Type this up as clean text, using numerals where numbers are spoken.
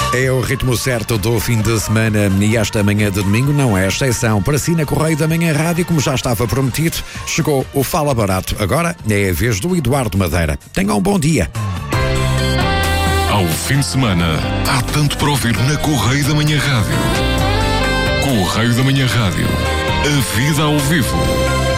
É o ritmo certo do fim de semana e esta manhã de domingo não é exceção. Para si, na Correio da Manhã Rádio, como já estava prometido, chegou o Fala Barato. Agora é a vez do Eduardo Madeira. Tenham um bom dia. Ao fim de semana, há tanto para ouvir na Correio da Manhã Rádio. Correio da Manhã Rádio. A vida ao vivo.